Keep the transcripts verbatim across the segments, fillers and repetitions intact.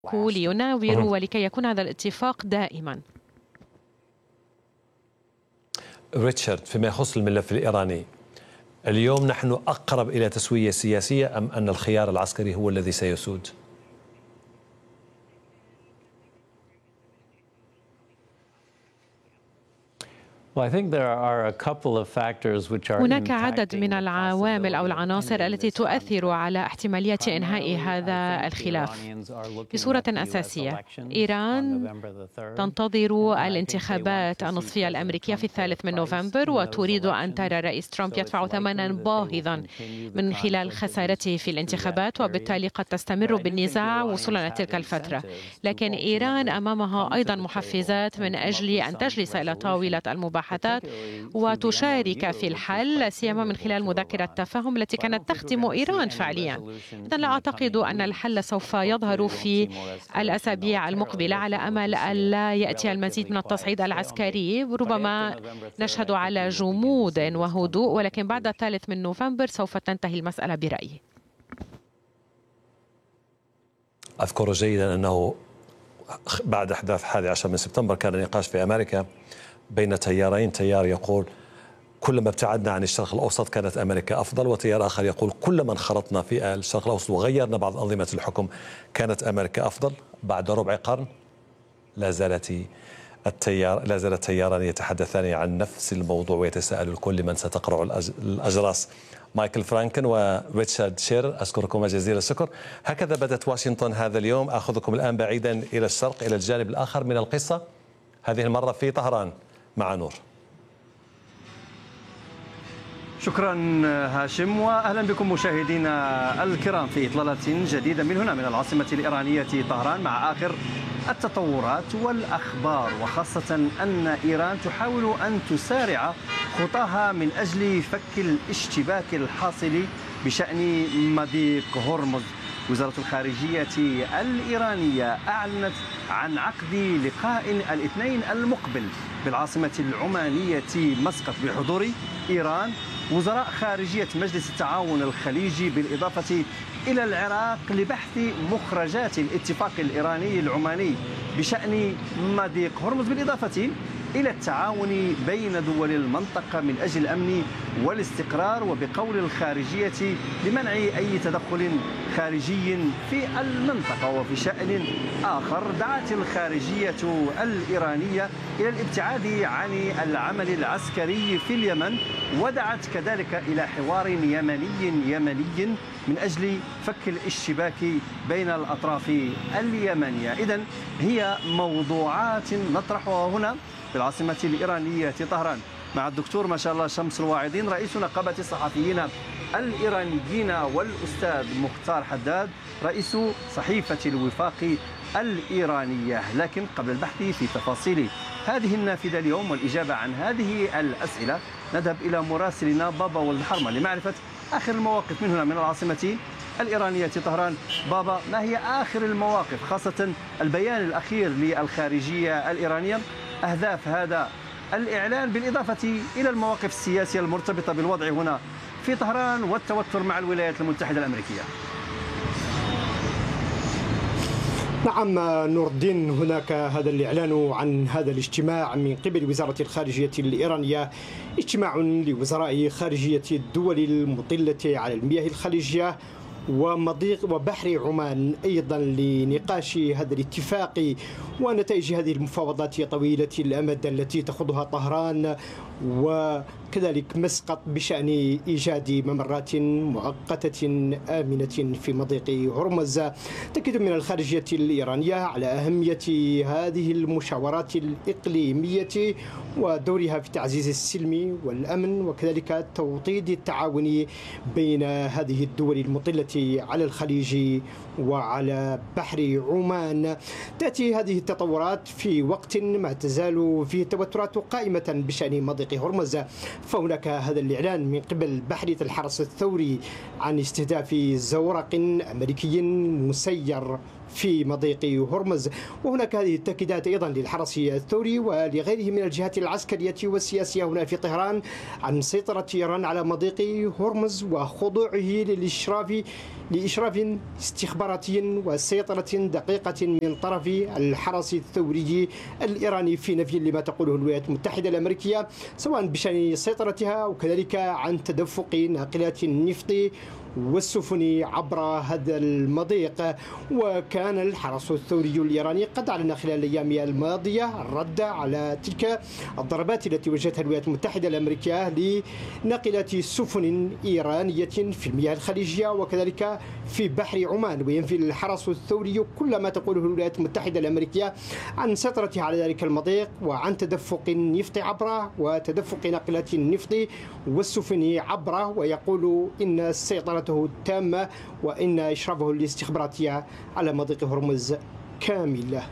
ليناور ولكي يكون هذا الاتفاق دائما. ريتشارد، فيما يخص الملف الإيراني، اليوم نحن أقرب إلى تسوية سياسية أم أن الخيار العسكري هو الذي سيسود؟ هناك عدد من العوامل أو العناصر التي تؤثر على احتمالية إنهاء هذا الخلاف. بصورة أساسية، إيران تنتظر الانتخابات النصفية الأمريكية في الثالث من نوفمبر، وتريد أن ترى الرئيس ترامب يدفع ثمنا باهظا من خلال خسارته في الانتخابات، وبالتالي قد تستمر بالنزاع وصولا إلى تلك الفترة. لكن إيران أمامها أيضا محفزات من أجل أن تجلس إلى طاولة المباحثات وتشارك في الحل، سيما من خلال مذكرة التفاهم التي كانت تخدم إيران فعليا. إذن لا أعتقد أن الحل سوف يظهر في الأسابيع المقبلة، على أمل ألا يأتي المزيد من التصعيد العسكري. ربما نشهد على جمود وهدوء، ولكن بعد الثالث من نوفمبر سوف تنتهي المسألة برأيي. أذكر جيدا أنه بعد أحداث الحادي عشر من سبتمبر كان نقاش في أمريكا بين تيارين، تيار يقول كلما ابتعدنا عن الشرق الأوسط كانت أمريكا أفضل، وتيار آخر يقول كلما انخرطنا في الشرق الأوسط وغيرنا بعض أنظمة الحكم كانت أمريكا أفضل. بعد ربع قرن لا زالت التيار لا زال التياران يتحدثان عن نفس الموضوع، ويتساءل الكل لمن ستقرع الأجراس. مايكل فرانكن وريتشارد شير، أشكركم جزيل الشكر. هكذا بدت واشنطن هذا اليوم. أخذكم الآن بعيدا إلى الشرق، إلى الجانب الآخر من القصة، هذه المرة في طهران مع نور. شكرا هاشم، واهلا بكم مشاهدينا الكرام في اطلاله جديده من هنا من العاصمه الايرانيه طهران مع اخر التطورات والاخبار، وخاصه ان ايران تحاول ان تسارع خطاها من اجل فك الاشتباك الحاصل بشان مضيق هرمز. وزارة الخارجية الإيرانية أعلنت عن عقد لقاء الاثنين المقبل بالعاصمة العمانية مسقط بحضور إيران، وزراء خارجية مجلس التعاون الخليجي، بالإضافة إلى العراق، لبحث مخرجات الاتفاق الإيراني العماني بشأن مضيق هرمز، بالإضافة إلى التعاون بين دول المنطقة من أجل الأمن والاستقرار، وبقول الخارجية لمنع أي تدخل خارجي في المنطقة. وفي شأن آخر، دعت الخارجية الإيرانية إلى الابتعاد عن العمل العسكري في اليمن، ودعت كذلك إلى حوار يمني يمني من أجل فك الاشتباك بين الأطراف اليمنية. إذن هي موضوعات نطرحها هنا في العاصمة الإيرانية طهران مع الدكتور ما شاء الله شمس الواعظين، رئيس نقابة الصحفيين الإيرانيين، والأستاذ مختار حداد، رئيس صحيفة الوفاق الإيرانية. لكن قبل البحث في تفاصيل هذه النافذة اليوم والإجابة عن هذه الأسئلة، نذهب إلى مراسلنا بابا ولد حرمة لمعرفة آخر المواقف من هنا من العاصمة الإيرانية طهران. بابا، ما هي آخر المواقف، خاصة البيان الأخير للخارجية الإيرانية، أهداف هذا الإعلان، بالإضافة إلى المواقف السياسية المرتبطة بالوضع هنا في طهران والتوتر مع الولايات المتحدة الأمريكية؟ نعم نور الدين، هناك هذا الإعلان عن هذا الاجتماع من قبل وزارة الخارجية الإيرانية، اجتماع لوزراء خارجية الدول المطلة على المياه الخليجية ومضيق وبحر عمان، أيضا لنقاش هذا الاتفاق ونتائج هذه المفاوضات طويلة الأمد التي تخوضها طهران وكذلك مسقط بشأن إيجاد ممرات مؤقتة آمنة في مضيق هرمز. تأكيد من الخارجية الإيرانية على أهمية هذه المشاورات الإقليمية ودورها في تعزيز السلم والأمن، وكذلك توطيد التعاون بين هذه الدول المطلة على الخليج وعلى بحر عمان. تأتي هذه التطورات في وقت ما تزال فيه توترات قائمة بشأن مضيق هرمز، فهناك هذا الإعلان من قبل بحرية الحرس الثوري عن استهداف زورق أمريكي مسير في مضيق هرمز. وهناك هذه التأكيدات أيضا للحرس الثوري ولغيره من الجهات العسكرية والسياسية هنا في طهران عن سيطرة إيران على مضيق هرمز وخضوعه للإشراف لإشراف استخباراتي وسيطرة دقيقة من طرف الحرس الثوري الإيراني في نفي لما تقوله الولايات المتحدة الأمريكية سواء بشأن سيطرتها وكذلك عن تدفق ناقلات النفط والسفن عبر هذا المضيق. وكان الحرس الثوري الإيراني قد أعلن خلال الأيام الماضية الرد على تلك الضربات التي وجهتها الولايات المتحدة الأمريكية لناقلات سفن إيرانية في المياه الخليجية وكذلك في بحر عمان. وينفي الحرس الثوري كل ما تقوله الولايات المتحدة الأمريكية عن سيطرتها على ذلك المضيق وعن تدفق النفط عبره وتدفق ناقلات النفط والسفن عبره، ويقول إن السيطرة التامة وإن إشرافه الاستخباراتي على مضيق هرمز كاملة.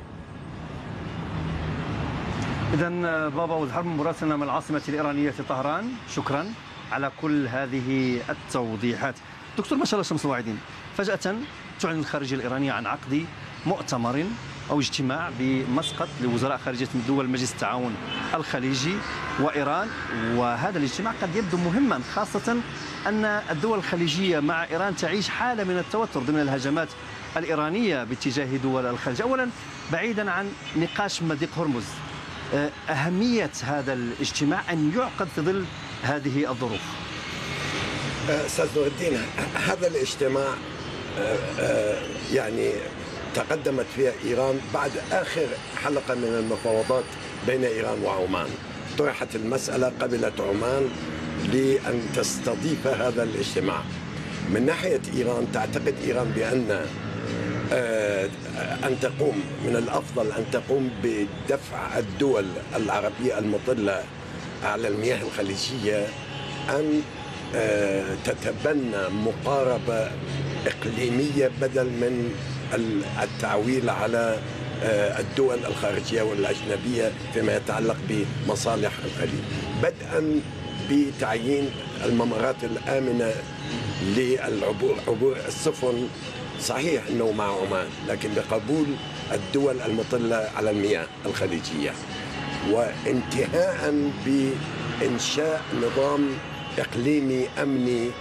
إذن بابا والحرب مراسلنا من العاصمة الإيرانية طهران، شكرا على كل هذه التوضيحات. دكتور ما شاء الله شمس الواعدين، فجأة تعلن الخارجية الإيرانية عن عقد مؤتمر أو اجتماع بمسقط لوزراء خارجية من دول مجلس التعاون الخليجي وإيران، وهذا الاجتماع قد يبدو مهما خاصة أن الدول الخليجية مع إيران تعيش حالة من التوتر ضمن الهجمات الإيرانية باتجاه دول الخليج. أولا بعيدا عن نقاش مضيق هرمز، أهمية هذا الاجتماع أن يعقد في ظل هذه الظروف. أستاذ نور الدين، هذا الاجتماع يعني تقدمت فيها إيران بعد آخر حلقة من المفاوضات بين إيران وعمان. طرحت المسألة، قبلت عمان لأن تستضيف هذا الاجتماع. من ناحية إيران تعتقد إيران بأن أن تقوم من الأفضل أن تقوم بدفع الدول العربية المطلة على المياه الخليجية أن تتبنى مقاربة إقليمية بدل من التعويل على الدول الخارجية والأجنبية فيما يتعلق بمصالح الخليج، بدءا بتعيين الممرات الآمنة للعبور عبور السفن، صحيح أنه مع عمان لكن بقبول الدول المطلة على المياه الخليجية، وانتهاء بإنشاء نظام إقليمي أمني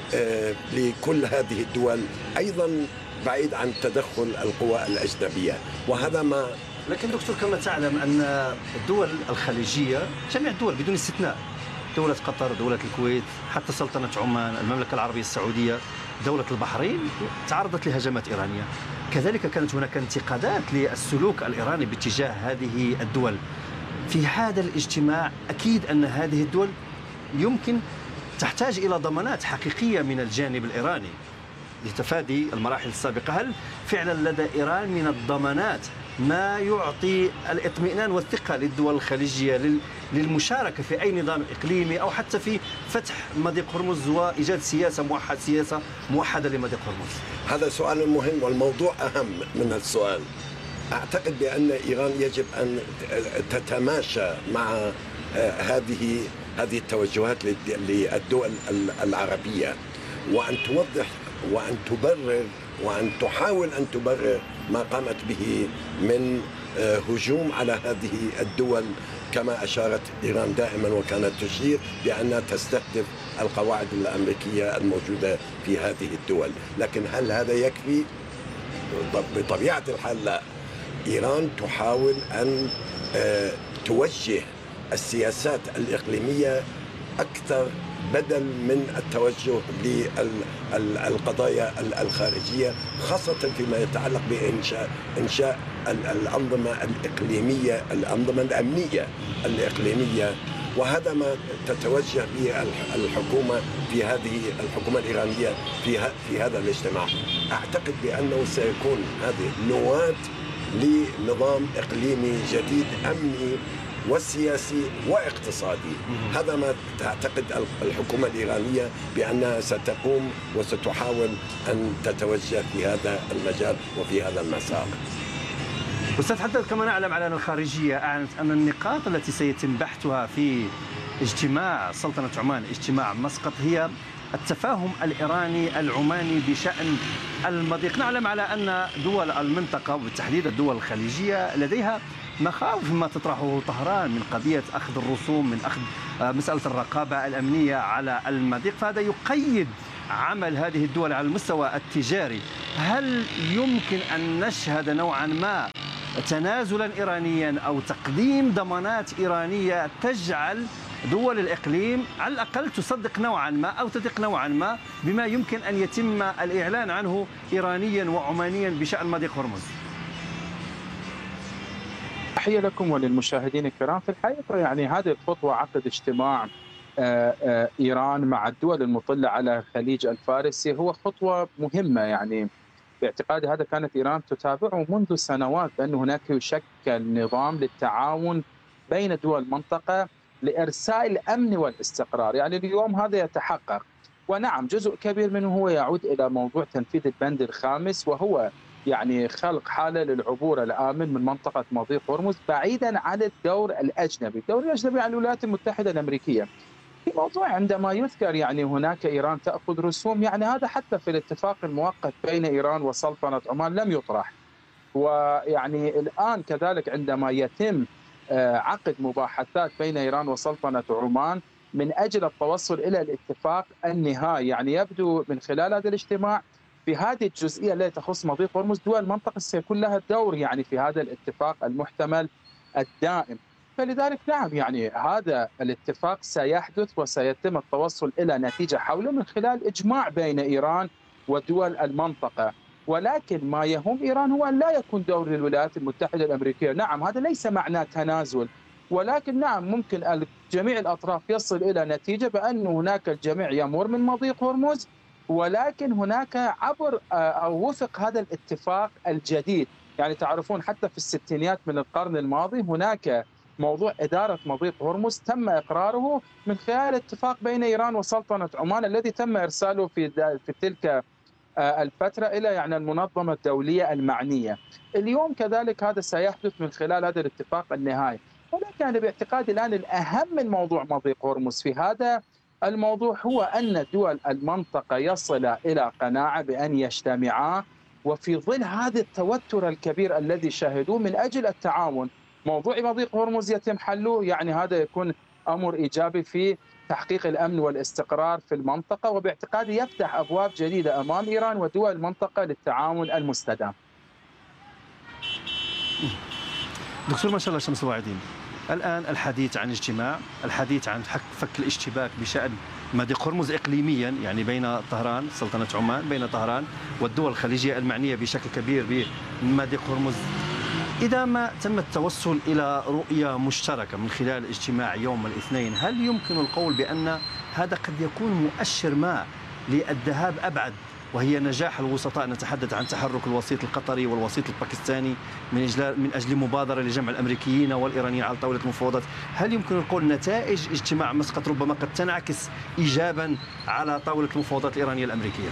لكل هذه الدول، أيضا بعيد عن تدخل القوى الأجنبية. وهذا ما لكن دكتور كما تعلم أن الدول الخليجية جميع الدول بدون استثناء، دولة قطر، دولة الكويت، حتى سلطنة عمان، المملكة العربية السعودية، دولة البحرين تعرضت لهجمات إيرانية. كذلك كانت هناك انتقادات للسلوك الإيراني باتجاه هذه الدول. في هذا الاجتماع أكيد أن هذه الدول يمكن تحتاج إلى ضمانات حقيقية من الجانب الإيراني لتفادي المراحل السابقة. هل فعلا لدى إيران من الضمانات ما يعطي الاطمئنان والثقة للدول الخليجية للمشاركة في أي نظام إقليمي أو حتى في فتح مضيق هرمز وإيجاد سياسة موحدة سياسة موحدة لمضيق هرمز؟ هذا سؤال مهم والموضوع أهم من السؤال. أعتقد بأن إيران يجب أن تتماشى مع هذه هذه التوجهات للدول العربية، وأن توضح وأن تبرر وأن تحاول أن تبرر ما قامت به من هجوم على هذه الدول، كما أشارت إيران دائما وكانت تشير بأنها تستهدف القواعد الأمريكية الموجودة في هذه الدول. لكن هل هذا يكفي؟ بطبيعة الحال لا. إيران تحاول أن توجه السياسات الإقليمية أكثر بدل من التوجه للقضايا الخارجية، خاصة فيما يتعلق بإنشاء إنشاء الأنظمة الإقليمية، الأنظمة الأمنية الإقليمية. وهذا ما تتوجه به الحكومة في هذه الحكومة الإيرانية في في هذا الاجتماع. أعتقد بأنه سيكون هذه نواة لنظام إقليمي جديد أمني والسياسي واقتصادي. هذا ما تعتقد الحكومة الإيرانية بأنها ستقوم وستحاول أن تتوجه في هذا المجال وفي هذا المسار. أستاذ حداد، كما نعلم على أن الخارجية أعلنت أن النقاط التي سيتم بحثها في اجتماع سلطنة عمان، اجتماع مسقط، هي التفاهم الإيراني العماني بشأن المضيق. نعلم على أن دول المنطقة وبالتحديد الدول الخليجية لديها مخاوف ما تطرحه طهران من قضية أخذ الرسوم، من أخذ مسألة الرقابة الأمنية على المضيق، فهذا يقيد عمل هذه الدول على المستوى التجاري. هل يمكن أن نشهد نوعا ما تنازلا إيرانيا أو تقديم ضمانات إيرانية تجعل دول الإقليم على الأقل تصدق نوعا ما أو تثق نوعا ما بما يمكن أن يتم الإعلان عنه إيرانيا وعمانيا بشأن مضيق هرمز؟ تحية لكم وللمشاهدين الكرام. في الحقيقة يعني هذه الخطوة عقد اجتماع إيران مع الدول المطلة على الخليج الفارسي هو خطوة مهمة. يعني باعتقادي هذا كانت إيران تتابعه منذ سنوات، بأن هناك يشكل نظام للتعاون بين دول المنطقة لإرساء الأمن والاستقرار. يعني اليوم هذا يتحقق، ونعم جزء كبير منه هو يعود إلى موضوع تنفيذ البند الخامس، وهو يعني خلق حالة للعبور الآمن من منطقة مضيق هرمز بعيدا عن الدور الأجنبي. الدور الأجنبي عن الولايات المتحدة الأمريكية. في موضوع عندما يذكر يعني هناك إيران تأخذ رسوم، يعني هذا حتى في الاتفاق المؤقت بين إيران وسلطنة عمان لم يطرح. ويعني الآن كذلك عندما يتم عقد مباحثات بين إيران وسلطنة عمان من أجل التوصل إلى الاتفاق النهائي، يعني يبدو من خلال هذا الاجتماع في هذه الجزئية التي تخص مضيق هرمز دول المنطقة سيكون لها دور يعني في هذا الاتفاق المحتمل الدائم. فلذلك نعم يعني هذا الاتفاق سيحدث وسيتم التوصل إلى نتيجة حوله من خلال إجماع بين إيران ودول المنطقة. ولكن ما يهم إيران هو أن لا يكون دور للولايات المتحدة الأمريكية. نعم هذا ليس معناه تنازل، ولكن نعم ممكن جميع الأطراف يصل إلى نتيجة بأن هناك الجميع يمر من مضيق هرمز، ولكن هناك عبر أو وفق هذا الاتفاق الجديد. يعني تعرفون حتى في الستينيات من القرن الماضي هناك موضوع إدارة مضيق هرمز تم إقراره من خلال اتفاق بين إيران وسلطنة عمان الذي تم إرساله في في تلك الفترة إلى يعني المنظمة الدولية المعنية. اليوم كذلك هذا سيحدث من خلال هذا الاتفاق النهائي. ولكن أنا باعتقادي الآن الأهم من موضوع مضيق هرمز في هذا الموضوع هو أن دول المنطقة يصل إلى قناعة بأن يجتمعا، وفي ظل هذا التوتر الكبير الذي شهدوه من أجل التعاون موضوع مضيق هرمز يتم حله، يعني هذا يكون أمر إيجابي في تحقيق الأمن والاستقرار في المنطقة، وباعتقادي يفتح أبواب جديدة أمام إيران ودول المنطقة للتعاون المستدام. دكتور ما شاء الله شمس الواعدين، الآن الحديث عن اجتماع، الحديث عن فك الاشتباك بشأن مضيق هرمز إقليميا، يعني بين طهران سلطنة عمان بين طهران والدول الخليجية المعنية بشكل كبير بمضيق هرمز. إذا ما تم التوصل إلى رؤية مشتركة من خلال اجتماع يوم الاثنين، هل يمكن القول بأن هذا قد يكون مؤشر ما للذهاب أبعد، وهي نجاح الوسطاء؟ نتحدث عن تحرك الوسيط القطري والوسيط الباكستاني من أجل من أجل مبادرة لجمع الأمريكيين والإيرانيين على طاولة المفاوضات. هل يمكن القول نتائج اجتماع مسقط ربما قد تنعكس إيجابا على طاولة المفاوضات الإيرانية الأمريكية؟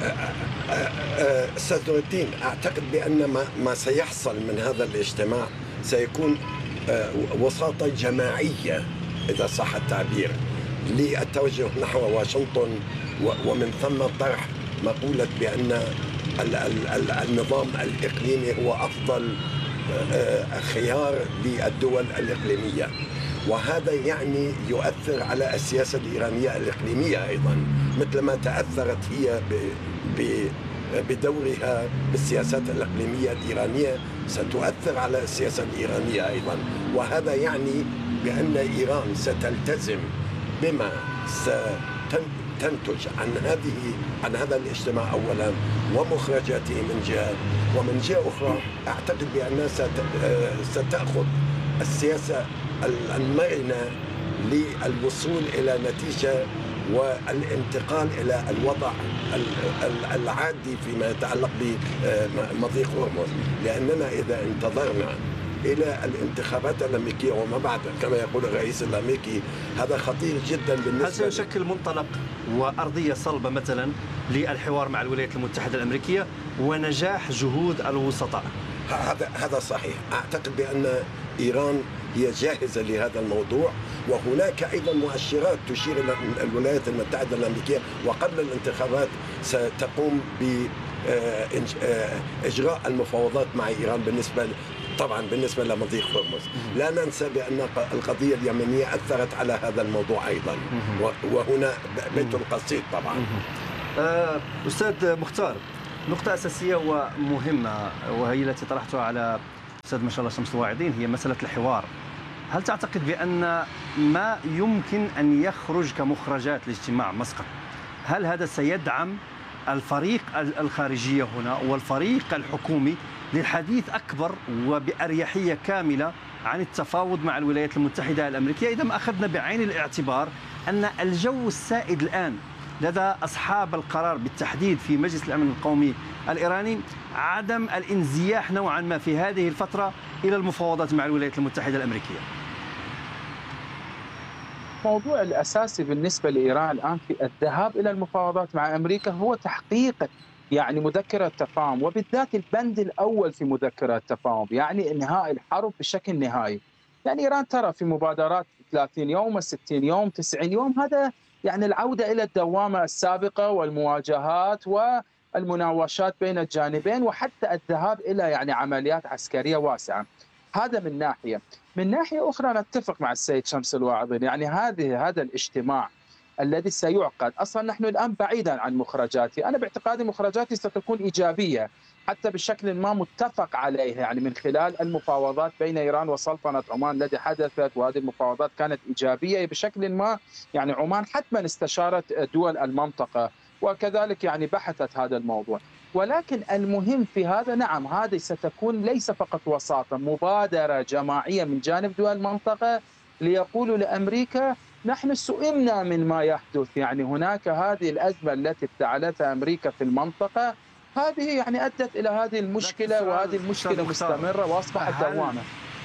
أستاذ نور الدين، أعتقد بأن ما, ما سيحصل من هذا الاجتماع سيكون وساطة جماعية إذا صح التعبير للتوجه نحو واشنطن، ومن ثم طرح مقولة بأن النظام الإقليمي هو أفضل خيار للدول الإقليمية، وهذا يعني يؤثر على السياسة الإيرانية الإقليمية أيضا، مثل ما تأثرت هي بدورها بالسياسات الإقليمية الإيرانية ستؤثر على السياسة الإيرانية أيضا. وهذا يعني بأن إيران ستلتزم بما ستنتج عن هذه عن هذا الاجتماع أولا ومخرجاته من جهة، ومن جهة أخرى أعتقد بأنها ستأخذ السياسة المرنة للوصول إلى نتيجة والانتقال إلى الوضع العادي فيما يتعلق بمضيق هرمز. لأننا إذا انتظرنا إلى الانتخابات الأمريكية وما بعد كما يقول الرئيس الأمريكي، هذا خطير جدا بالنسبة. هل سيشكل منطلق وأرضية صلبة مثلا للحوار مع الولايات المتحدة الأمريكية ونجاح جهود الوسطاء؟ هذا هذا صحيح. أعتقد بأن إيران هي جاهزة لهذا الموضوع، وهناك أيضا مؤشرات تشير إلى الولايات المتحدة الأمريكية وقبل الانتخابات ستقوم بإجراء المفاوضات مع إيران بالنسبة طبعا بالنسبة لمضيق هرمز. لا ننسى بأن القضية اليمنية أثرت على هذا الموضوع أيضا، وهنا بيت القصيد طبعا. أستاذ مختار، نقطة أساسية ومهمة وهي التي طرحتها على أستاذ ما شاء الله شمس الواعظين هي مسألة الحوار. هل تعتقد بأن ما يمكن أن يخرج كمخرجات لاجتماع مسقط، هل هذا سيدعم الفريق الخارجية هنا والفريق الحكومي للحديث أكبر وبأريحية كاملة عن التفاوض مع الولايات المتحدة الأمريكية، إذا ما أخذنا بعين الاعتبار أن الجو السائد الآن لدى أصحاب القرار بالتحديد في مجلس الأمن القومي الإيراني عدم الانزياح نوعا ما في هذه الفترة إلى المفاوضات مع الولايات المتحدة الأمريكية؟ الموضوع الأساسي بالنسبة لإيران الآن في الذهاب إلى المفاوضات مع أمريكا هو تحقيق يعني مذكرة تفاهم، وبالذات البند الأول في مذكرة التفاهم، يعني إنهاء الحرب بشكل نهائي. يعني إيران ترى في مبادرات ثلاثين يوم ستين يوم تسعين يوم، هذا يعني العودة إلى الدوامة السابقة والمواجهات والمناوشات بين الجانبين، وحتى الذهاب إلى يعني عمليات عسكرية واسعة. هذا من ناحية. من ناحية أخرى نتفق مع السيد شمس الواعظين، يعني هذه هذا الاجتماع الذي سيعقد، أصلا نحن الآن بعيدا عن مخرجاتي، أنا باعتقادي مخرجاتي ستكون إيجابية حتى بشكل ما متفق عليه، يعني من خلال المفاوضات بين إيران وسلطنة عمان التي حدثت، وهذه المفاوضات كانت إيجابية بشكل ما. يعني عمان حتما استشارت دول المنطقة وكذلك يعني بحثت هذا الموضوع، ولكن المهم في هذا نعم هذه ستكون ليس فقط وساطة، مبادرة جماعية من جانب دول المنطقة ليقولوا لأمريكا نحن سئمنا من ما يحدث، يعني هناك هذه الأزمة التي ابتعلتها أمريكا في المنطقة، هذه يعني أدت إلى هذه المشكلة، وهذه المشكلة مستمرة وأصبحت دوامة.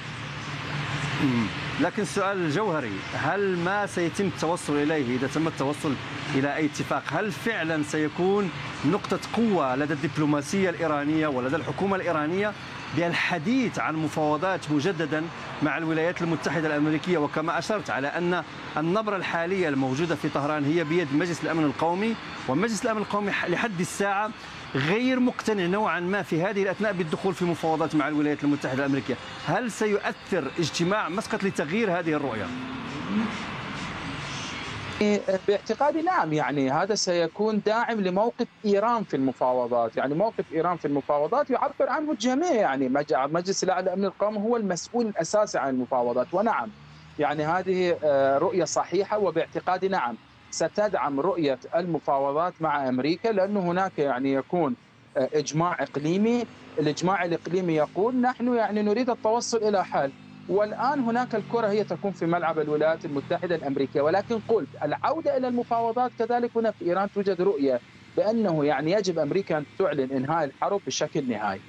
لكن السؤال الجوهري، هل ما سيتم التوصل إليه إذا تم التوصل إلى أي اتفاق هل فعلا سيكون نقطة قوة لدى الدبلوماسية الإيرانية ولدى الحكومة الإيرانية بالحديث عن مفاوضات مجددا مع الولايات المتحدة الأمريكية؟ وكما أشرت على أن النبرة الحالية الموجودة في طهران هي بيد مجلس الأمن القومي، ومجلس الأمن القومي لحد الساعة غير مقتنع نوعا ما في هذه الأثناء بالدخول في مفاوضات مع الولايات المتحدة الأمريكية. هل سيؤثر اجتماع مسقط لتغيير هذه الرؤية؟ باعتقادي نعم، يعني هذا سيكون داعم لموقف إيران في المفاوضات، يعني موقف إيران في المفاوضات يعبر عنه الجميع، يعني مجلس الأعلى للأمن القومي هو المسؤول الأساسي عن المفاوضات، ونعم يعني هذه رؤية صحيحة، وباعتقادي نعم ستدعم رؤية المفاوضات مع أمريكا، لأنه هناك يعني يكون إجماع إقليمي، الإجماع الإقليمي يقول نحن يعني نريد التوصل إلى حل، والآن هناك الكرة هي تكون في ملعب الولايات المتحدة الأمريكية، ولكن قلت العودة إلى المفاوضات كذلك هنا في إيران توجد رؤية بأنه يعني يجب أمريكا أن تعلن إنهاء الحرب بشكل نهائي.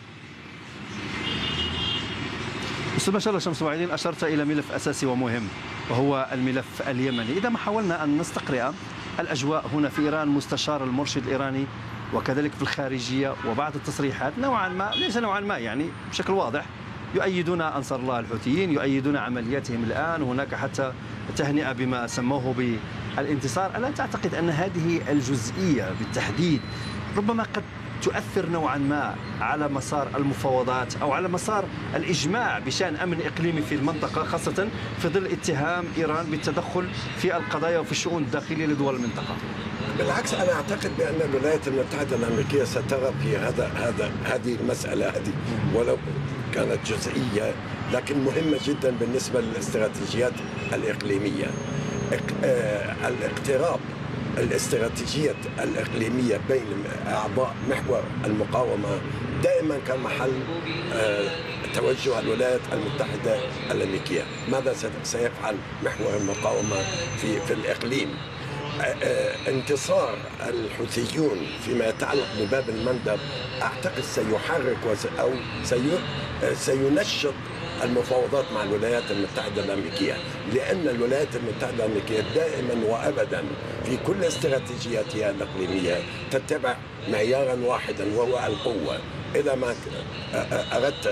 أستاذ ما شاء الله شمس الواعظين، أشرت إلى ملف أساسي ومهم وهو الملف اليمني. إذا ما حاولنا أن نستقرئ الأجواء هنا في إيران، مستشار المرشد الإيراني وكذلك في الخارجية وبعض التصريحات نوعا ما ليس نوعا ما يعني بشكل واضح يؤيدون أنصار الله الحوثيين، يؤيدون عملياتهم الآن، هناك حتى تهنئة بما سموه بالانتصار. ألا تعتقد أن هذه الجزئية بالتحديد ربما قد تؤثر نوعا ما على مسار المفاوضات أو على مسار الإجماع بشأن أمن إقليمي في المنطقة، خاصة في ظل اتهام إيران بالتدخل في القضايا وفي الشؤون الداخلية لدول المنطقة؟ بالعكس، أنا أعتقد بأن الولايات المتحدة الأمريكية سترى في هذا هذا هذه المسألة هذه ولو كانت جزئية لكن مهمة جدا بالنسبة للاستراتيجيات الإقليمية. الاقتراب الاستراتيجية الإقليمية بين أعضاء محور المقاومة دائما كان محل توجه الولايات المتحدة الأمريكية. ماذا سيفعل محور المقاومة في في الإقليم؟ انتصار الحوثيون فيما يتعلق بباب المندب أعتقد سيحرك أو سينشط المفاوضات مع الولايات المتحدة الأمريكية، لأن الولايات المتحدة الأمريكية دائما وأبدا في كل استراتيجياتها الإقليمية تتبع معيارا واحدا وهو القوة. إذا ما أردت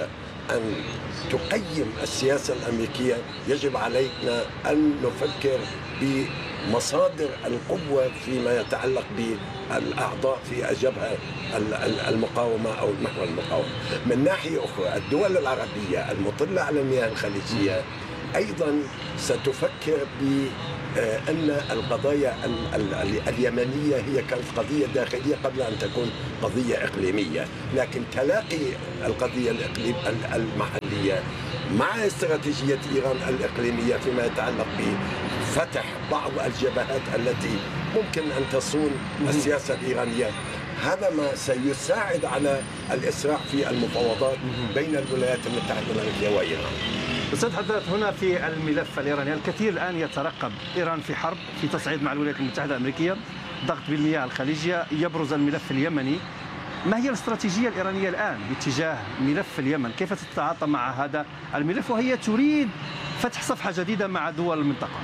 أن تقيم السياسة الأمريكية يجب علينا أن نفكر بمصادر القوة فيما يتعلق بالأعضاء في الجبهة المقاومة أو محور المقاومة. من ناحية أخرى الدول العربية المطلة على المياه الخليجية أيضا ستفكر بأن القضايا اليمنية هي كانت قضية داخلية قبل أن تكون قضية إقليمية، لكن تلاقي القضية المحلية مع استراتيجية إيران الإقليمية فيما يتعلق بفتح بعض الجبهات التي ممكن أن تصون السياسة الإيرانية، هذا ما سيساعد على الإسراع في المفاوضات بين الولايات المتحدة الأمريكية وإيران. أستاذ حداد، هنا في الملف الإيراني الكثير الآن يترقب إيران في حرب في تصعيد مع الولايات المتحدة الأمريكية، ضغط بالمياه الخليجية، يبرز الملف اليمني. ما هي الاستراتيجية الإيرانية الآن باتجاه ملف اليمن؟ كيف تتعاطى مع هذا الملف وهي تريد فتح صفحة جديدة مع دول المنطقة؟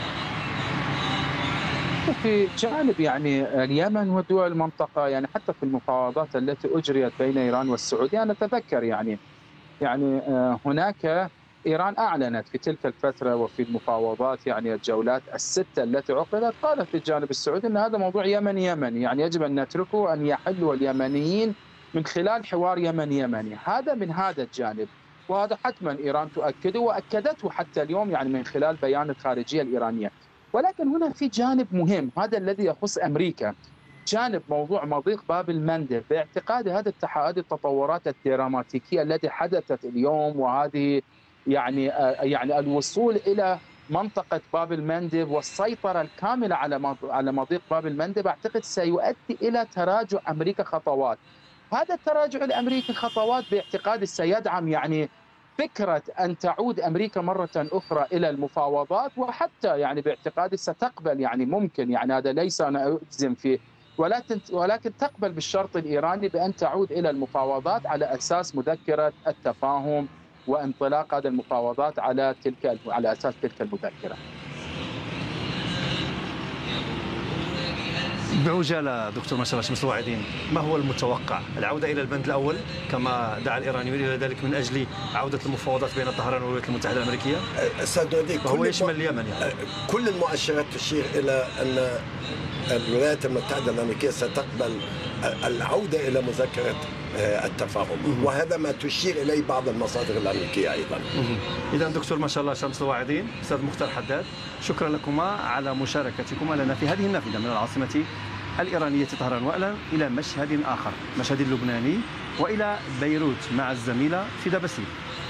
في جانب يعني اليمن ودول المنطقة، يعني حتى في المفاوضات التي أجريت بين إيران والسعودية أنا أتذكر يعني يعني هناك إيران أعلنت في تلك الفترة وفي المفاوضات يعني الجولات الستة التي عقدت، قالت في الجانب السعودي أن هذا موضوع يمني يمني، يعني يجب أن نتركه أن يحلوا اليمنيين من خلال حوار يمني يمني. هذا من هذا الجانب، وهذا حتما إيران تؤكده وأكدته حتى اليوم يعني من خلال بيان الخارجية الإيرانية. ولكن هنا في جانب مهم، هذا الذي يخص أمريكا، جانب موضوع مضيق باب المندب. باعتقادي هذه هذه التطورات الدراماتيكية التي حدثت اليوم، وهذه يعني يعني الوصول إلى منطقة باب المندب والسيطرة الكاملة على على مضيق باب المندب، أعتقد سيؤدي إلى تراجع أمريكا خطوات. هذا التراجع الأمريكي خطوات باعتقادي سيدعم يعني فكرة أن تعود أمريكا مرة أخرى إلى المفاوضات، وحتى يعني باعتقادي ستقبل يعني ممكن يعني هذا ليس أنا أجزم فيه، ولكن ولكن تقبل بالشرط الإيراني بأن تعود إلى المفاوضات على أساس مذكرة التفاهم وانطلاق هذه المفاوضات على تلك على أساس تلك المذكرة. بعجالة دكتور مشعل شمس الواعدين، ما هو المتوقع؟ العودة إلى البند الأول كما دعا الإيرانيون إلى ذلك من أجل عودة المفاوضات بين طهران والولايات المتحدة الأمريكية؟ وهو يشمل اليمن يعني. كل المؤشرات تشير إلى أن الولايات المتحدة الأمريكية ستقبل العودة إلى مذكرة التفاهم، وهذا ما تشير إليه بعض المصادر الأمريكية أيضا. إذا دكتور ما شاء الله شمس الواعدين، أستاذ مختار حداد، شكرا لكما على مشاركتكما لنا في هذه النافذة من العاصمة الإيرانية طهران، وإلى إلى مشهد آخر، مشهد اللبناني، وإلى بيروت مع الزميلة فدا بسيل.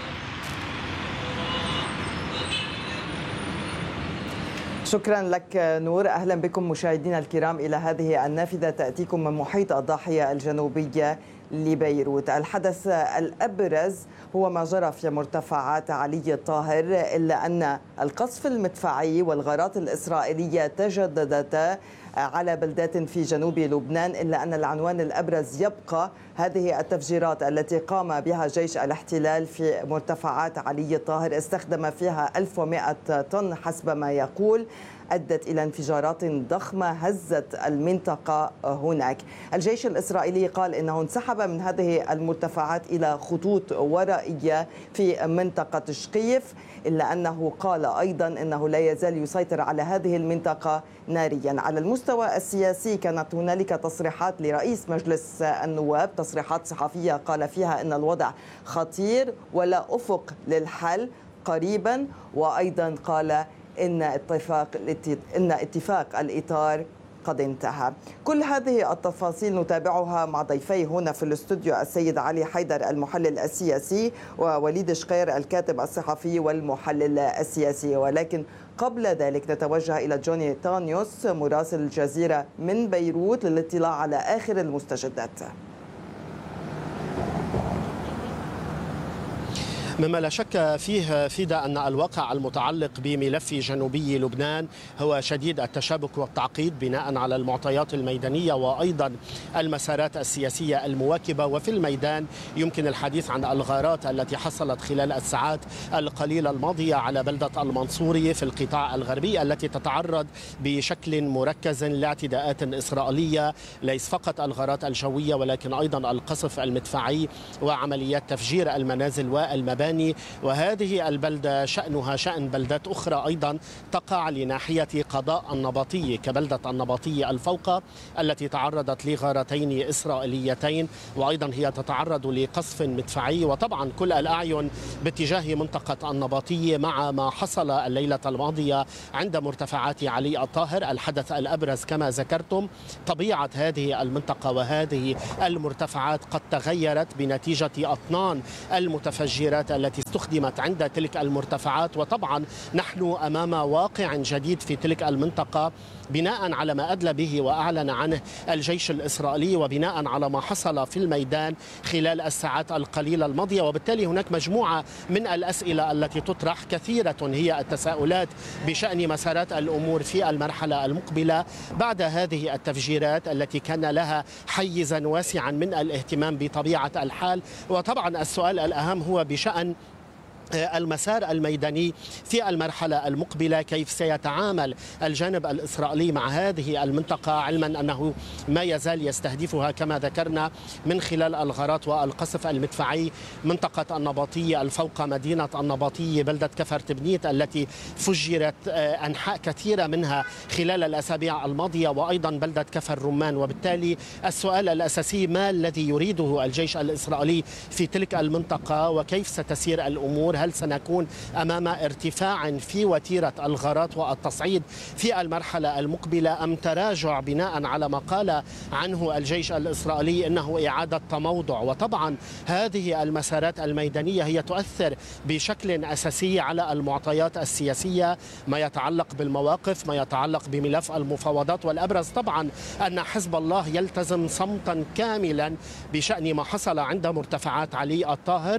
شكرا لك نور. أهلا بكم مشاهدينا الكرام إلى هذه النافذة تأتيكم من محيط الضاحية الجنوبية لبيروت. الحدث الأبرز هو ما جرى في مرتفعات علي الطاهر، إلا أن القصف المدفعي والغارات الإسرائيلية تجددتا على بلدات في جنوب لبنان، إلا أن العنوان الأبرز يبقى هذه التفجيرات التي قام بها جيش الاحتلال في مرتفعات علي الطاهر، استخدم فيها ألف ومئة طن حسب ما يقول، أدت إلى انفجارات ضخمة هزت المنطقة هناك. الجيش الإسرائيلي قال إنه انسحب من هذه المرتفعات إلى خطوط ورائية في منطقة شقيف، إلا أنه قال أيضا أنه لا يزال يسيطر على هذه المنطقة ناريا. على المستوى السياسي كانت هنالك تصريحات لرئيس مجلس النواب، تصريحات صحفية قال فيها أن الوضع خطير ولا أفق للحل قريبا، وأيضا قال إن اتفاق إن اتفاق الإطار قد انتهى. كل هذه التفاصيل نتابعها مع ضيفي هنا في الاستوديو، السيد علي حيدر المحلل السياسي، ووليد شقير الكاتب الصحفي والمحلل السياسي. ولكن قبل ذلك نتوجه إلى جوني تانيوس مراسل الجزيرة من بيروت للاطلاع على آخر المستجدات. مما لا شك فيه فيدا أن الواقع المتعلق بملف جنوبي لبنان هو شديد التشابك والتعقيد بناء على المعطيات الميدانية وأيضا المسارات السياسية المواكبة. وفي الميدان يمكن الحديث عن الغارات التي حصلت خلال الساعات القليلة الماضية على بلدة المنصوري في القطاع الغربي التي تتعرض بشكل مركز لاعتداءات إسرائيلية، ليس فقط الغارات الجوية ولكن أيضا القصف المدفعي وعمليات تفجير المنازل والمباني. وهذه البلدة شأنها شأن بلدات أخرى أيضا تقع لناحية قضاء النبطي كبلدة النبطي الفوقة التي تعرضت لغارتين إسرائيليتين، وأيضا هي تتعرض لقصف مدفعي. وطبعا كل الأعين باتجاه منطقة النبطي مع ما حصل الليلة الماضية عند مرتفعات علي الطاهر. الحدث الأبرز كما ذكرتم طبيعة هذه المنطقة وهذه المرتفعات قد تغيرت بنتيجة أطنان المتفجرات التي استخدمت عند تلك المرتفعات. وطبعا نحن أمام واقع جديد في تلك المنطقة بناء على ما أدلى به وأعلن عنه الجيش الإسرائيلي وبناء على ما حصل في الميدان خلال الساعات القليلة الماضية. وبالتالي هناك مجموعة من الأسئلة التي تطرح، كثيرة هي التساؤلات بشأن مسارات الأمور في المرحلة المقبلة بعد هذه التفجيرات التي كان لها حيزا واسعا من الاهتمام بطبيعة الحال. وطبعا السؤال الأهم هو بشأن المسار الميداني في المرحلة المقبلة، كيف سيتعامل الجانب الإسرائيلي مع هذه المنطقة، علما أنه ما يزال يستهدفها كما ذكرنا من خلال الغارات والقصف المدفعي منطقة النبطي الفوق، مدينة النبطي، بلدة كفر تبنيت التي فجرت أنحاء كثيرة منها خلال الأسابيع الماضية، وأيضا بلدة كفر رمان. وبالتالي السؤال الأساسي ما الذي يريده الجيش الإسرائيلي في تلك المنطقة وكيف ستسير الأمور؟ هل سنكون أمام ارتفاع في وتيرة الغارات والتصعيد في المرحلة المقبلة أم تراجع بناء على ما قال عنه الجيش الإسرائيلي إنه إعادة تموضع؟ وطبعا هذه المسارات الميدانية هي تؤثر بشكل أساسي على المعطيات السياسية، ما يتعلق بالمواقف، ما يتعلق بملف المفاوضات. والأبرز طبعا أن حزب الله يلتزم صمتا كاملا بشأن ما حصل عند مرتفعات علي الطاهر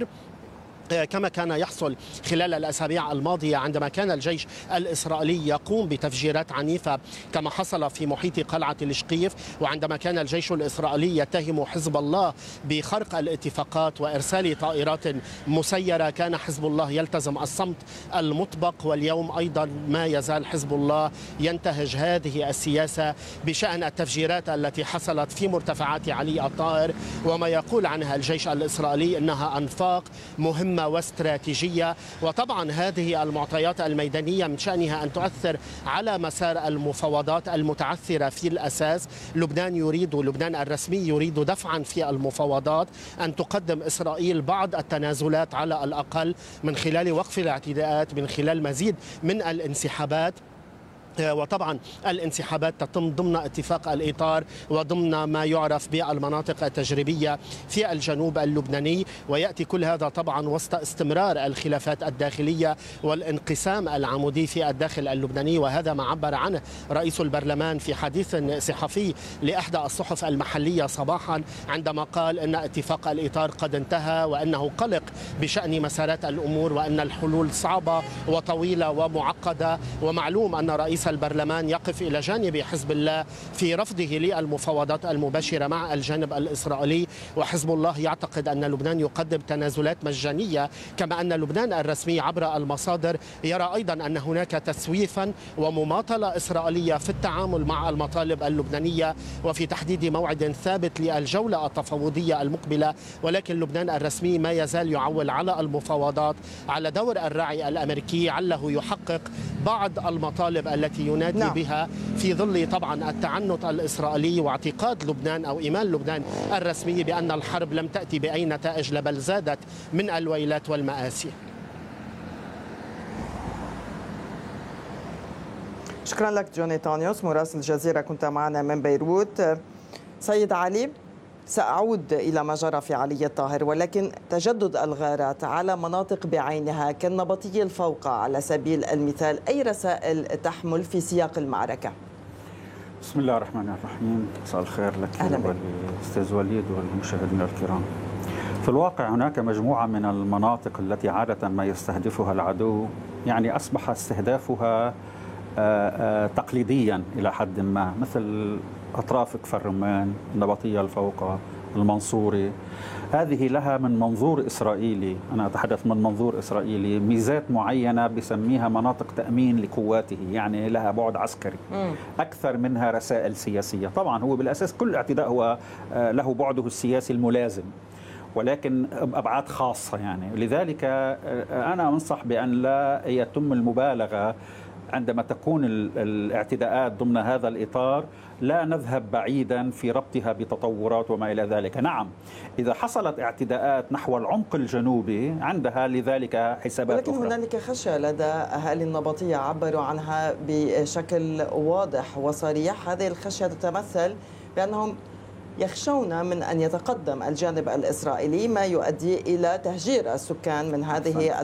كما كان يحصل خلال الأسابيع الماضية عندما كان الجيش الإسرائيلي يقوم بتفجيرات عنيفة كما حصل في محيط قلعة الشقيف، وعندما كان الجيش الإسرائيلي يتهم حزب الله بخرق الاتفاقات وإرسال طائرات مسيرة كان حزب الله يلتزم الصمت المطبق. واليوم أيضا ما يزال حزب الله ينتهج هذه السياسة بشأن التفجيرات التي حصلت في مرتفعات علي الطاهر، وما يقول عنها الجيش الإسرائيلي أنها أنفاق مهمة واستراتيجية. وطبعا هذه المعطيات الميدانية من شأنها أن تؤثر على مسار المفاوضات المتعثرة في الأساس. لبنان يريد، لبنان الرسمي يريد دفعا في المفاوضات أن تقدم إسرائيل بعض التنازلات على الأقل من خلال وقف الاعتداءات، من خلال مزيد من الانسحابات. وطبعا الانسحابات تتم ضمن اتفاق الإطار وضمن ما يعرف بالمناطق التجريبية في الجنوب اللبناني. ويأتي كل هذا طبعا وسط استمرار الخلافات الداخلية والانقسام العمودي في الداخل اللبناني، وهذا ما عبر عنه رئيس البرلمان في حديث صحفي لإحدى الصحف المحلية صباحا عندما قال أن اتفاق الإطار قد انتهى وأنه قلق بشأن مسارات الأمور وأن الحلول صعبة وطويلة ومعقدة. ومعلوم أن رئيس البرلمان يقف إلى جانب حزب الله في رفضه للمفاوضات المباشرة مع الجانب الإسرائيلي، وحزب الله يعتقد أن لبنان يقدم تنازلات مجانية، كما أن لبنان الرسمي عبر المصادر يرى أيضا أن هناك تسويفا ومماطلة إسرائيلية في التعامل مع المطالب اللبنانية وفي تحديد موعد ثابت للجولة التفاوضية المقبلة. ولكن لبنان الرسمي ما يزال يعول على المفاوضات، على دور الراعي الأمريكي عله يحقق بعض المطالب التي ينادي نعم. بها في ظل طبعا التعنت الإسرائيلي واعتقاد لبنان أو إيمان لبنان الرسمي بأن الحرب لم تأتي بأي نتائج بل زادت من الويلات والمآسي. شكرا لك جوني تانيوس مراسل الجزيرة، كنت معنا من بيروت. سيد علي، سأعود إلى ما جرى في علي الطاهر، ولكن تجدد الغارات على مناطق بعينها كالنبطي الفوقة على سبيل المثال، أي رسائل تحمل في سياق المعركة؟ بسم الله الرحمن الرحيم. مساء الخير لك وللأستاذ وليد والمشاهدين الكرام. في الواقع هناك مجموعة من المناطق التي عادة ما يستهدفها العدو يعني أصبح استهدافها تقليديا إلى حد ما، مثل أطراف كفر رمان، النبطية الفوقة، المنصوري. هذه لها من منظور إسرائيلي، أنا أتحدث من منظور إسرائيلي، ميزات معينة بسميها مناطق تأمين لقواته، يعني لها بعد عسكري أكثر منها رسائل سياسية. طبعا هو بالأساس كل اعتداء هو له بعده السياسي الملازم، ولكن بأبعاد خاصة يعني. لذلك أنا أنصح بأن لا يتم المبالغة عندما تكون الاعتداءات ضمن هذا الإطار، لا نذهب بعيدا في ربطها بتطورات وما إلى ذلك. نعم، إذا حصلت اعتداءات نحو العمق الجنوبي عندها لذلك حسابات ولكن أخرى. هنالك خشية لدى أهالي النبطية عبروا عنها بشكل واضح وصريح. هذه الخشية تتمثل بأنهم يخشون من أن يتقدم الجانب الإسرائيلي ما يؤدي إلى تهجير السكان من هذه